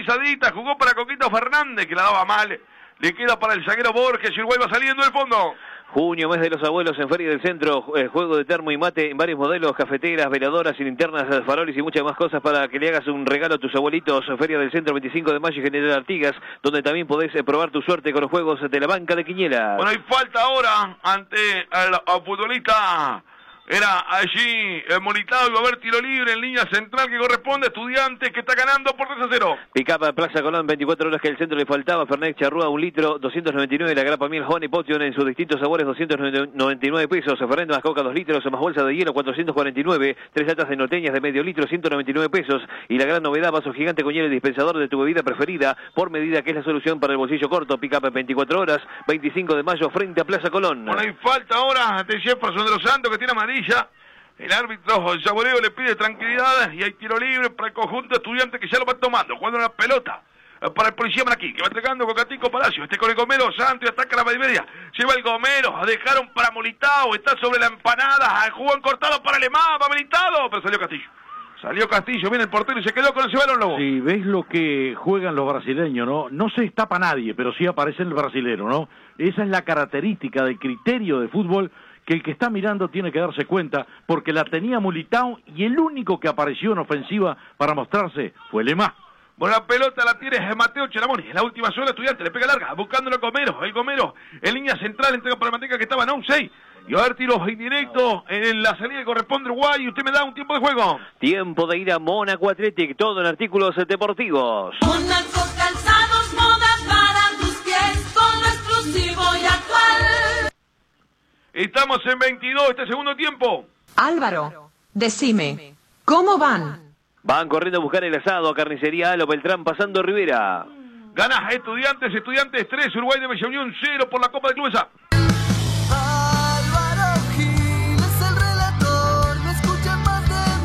avanzadita, jugó para Coquito Fernández, que la daba mal. Le queda para el zaguero Borges y Uruguay va saliendo del fondo. Junio, mes de los abuelos en Feria del Centro, juego de termo y mate en varios modelos, cafeteras, veladoras y linternas, faroles y muchas más cosas para que le hagas un regalo a tus abuelitos. Feria del Centro, 25 de mayo, General Artigas, donde también podés probar tu suerte con los juegos de la banca de Quiñela. Bueno, hay falta ahora ante el futbolista. Era allí Molitao, iba a haber tiro libre en línea central que corresponde a Estudiantes, que está ganando por 3-0. Picapa Plaza Colón, 24 horas que el centro le faltaba. Fernet Charrúa, 1 litro, 299. La grapa miel Honey Potion en sus distintos sabores, 299 pesos. Fernet más coca, 2 litros, más bolsa de hielo, 449. 3 latas de norteñas de medio litro, 199 pesos. Y la gran novedad, vaso gigante con hielo y dispensador de tu bebida preferida, por medida, que es la solución para el bolsillo corto. Picapa 24 horas, 25 de mayo, frente a Plaza Colón. Bueno, hay falta ahora ante Jefferson de los Santos, que tiene amarilla. El árbitro, el saboreo, le pide tranquilidad y hay tiro libre para el conjunto Estudiante, que ya lo va tomando, jugando la pelota para el policía Maraquí, que va entregando con Catico Palacio, con el Gomero Santos, ataca la media, lleva el Gomero, dejaron para Molitao, está sobre la empanada, jugó en cortado para Alemán, va Molitao, pero salió Castillo, viene el portero y se quedó con ese balón, Lobo. Sí, ves lo que juegan los brasileños, ¿no? No se destapa nadie, pero sí aparece el brasilero, ¿no? Esa es la característica del criterio de fútbol, que el que está mirando tiene que darse cuenta, porque la tenía Molitao y el único que apareció en ofensiva para mostrarse fue Lemá. Bueno, la pelota la tiene Mateo Cheramoni, en la última zona Estudiante, le pega larga, buscándolo a Gomero, el Gomero, en línea central, entrega para Manteca, que estaba en offside, y va a haber tiros indirectos en la salida que corresponde a Uruguay, y usted me da un tiempo de juego. Tiempo de ir a Mónaco Athletic, todo en artículos deportivos. Mónaco Calzados, moda para tus pies, con lo exclusivo y actual. Estamos en 22, este segundo tiempo. Álvaro, decime, ¿cómo van? Van corriendo a buscar el asado a Carnicería Alo Beltrán, pasando Rivera. Gana Estudiantes 3, Uruguay de Bella Unión 0 por la Copa de Clubes A. Álvaro Gil es el relator, no escuchen más de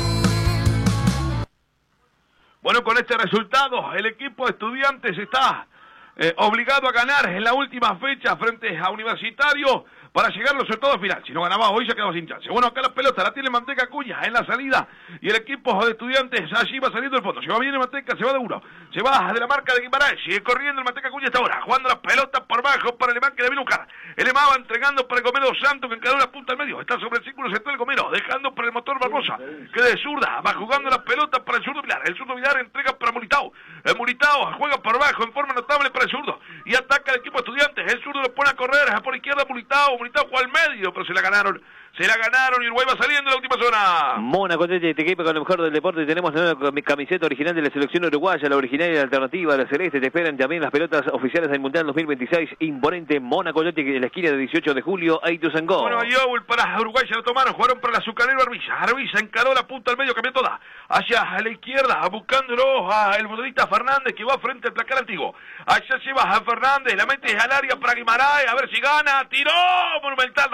mí. Bueno, con este resultado, el equipo de Estudiantes está obligado a ganar en la última fecha frente a Universitario para llegar a los resultados final. Si no ganaba hoy, ya quedaba sin chance. Bueno, acá la pelota la tiene Manteca Cuña en la salida, y el equipo de Estudiantes allí va saliendo del fondo. Se va bien el Manteca, se va de uno, se va de la marca de Guimaraes, sigue corriendo el Manteca Cuña hasta ahora, jugando la pelota por bajo para el Alemán, que le viene a buscar. El Alemán va entregando para el Gomero Santos, que encaró la punta al medio, está sobre el círculo central Gomero, dejando para el motor Barbosa, que de zurda va jugando la pelota para el zurdo Vilar. El zurdo Vilar entrega para Molitao. El Molitao juega por bajo en forma notable para el zurdo y ataca al equipo de Estudiantes. El zurdo lo pone a correr por izquierda Molitao juega al medio, pero se la ganaron y Uruguay va saliendo en la última zona. Mónaco te equipa con lo mejor del deporte. Tenemos la nueva camiseta original de la selección uruguaya, la original y la alternativa, la celeste. Te esperan también las pelotas oficiales del Mundial 2026. Imponente Mónaco en la esquina de 18 de julio, Ituzaingó. Bueno, Ayobul para Uruguay se lo tomaron, jugaron para el azucarero Arvilla. Arvilla encaró la punta al medio, cambió toda hacia la izquierda, buscándolo a el futbolista Fernández, que va frente al placar antiguo. Allá lleva a Fernández, la mete al área para Guimaraes, a ver si gana, tiró, monumental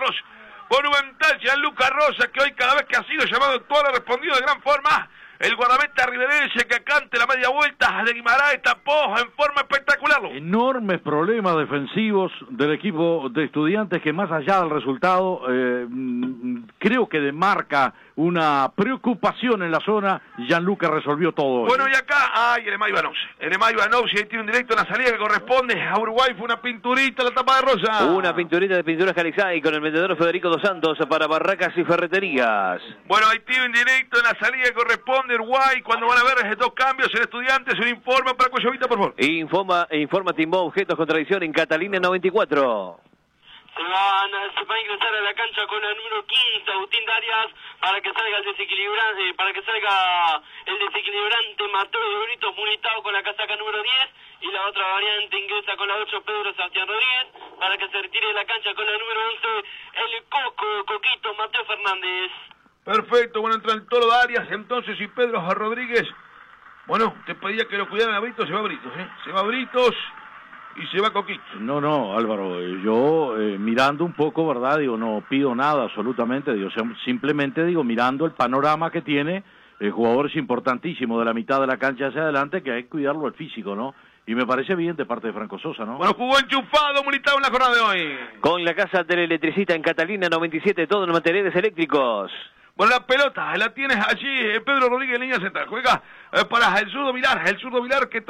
Gianluca Rosa, que hoy cada vez que ha sido llamado actual ha respondido de gran forma. El guardameta riverense que cante la media vuelta de Guimaraes tapó en forma espectacular. Enormes problemas defensivos del equipo de Estudiantes, que más allá del resultado, creo que demarca una preocupación en la zona. Gianluca resolvió todo. Bueno, y acá hay Eremay Ivanovsi, ahí tiene un directo en la salida que corresponde a Uruguay. Fue una pinturita la tapa de Rosa. Una pinturita de pinturas Calixay con el vendedor Federico dos Santos para barracas y ferreterías. Bueno, hay tiro en directo en la salida que corresponde a Uruguay. Cuando van a ver esos dos cambios, el Estudiantes, un informe para Cuellovita, por favor. Informa Timbó, objetos con tradición en Catalina 94. Se va a ingresar a la cancha con el número 15, Agustín Darias, para que salga el desequilibrante, Mateo de Brito Molitao con la casaca número 10, y la otra variante ingresa con la 8, Pedro Sebastián Rodríguez, para que se retire de la cancha con la número 11, el Coquito Mateo Fernández. Perfecto, bueno, entra el Toro Darias, entonces, y Pedro Rodríguez. Bueno, te pedía que lo cuidaran a Britos, se va Britos, se va Britos y se va Coquito. No, Álvaro, yo mirando un poco, ¿verdad? Digo, no pido nada absolutamente, digo, simplemente digo, mirando el panorama que tiene, el jugador es importantísimo de la mitad de la cancha hacia adelante, que hay que cuidarlo el físico, ¿no? Y me parece bien de parte de Franco Sosa, ¿no? Bueno, jugó enchufado Molitao en la jornada de hoy. Con la casa del electricista en Catalina 97, todos los materiales eléctricos. Bueno, la pelota la tienes allí, Pedro Rodríguez en línea central. Juega para el zurdo Vilar que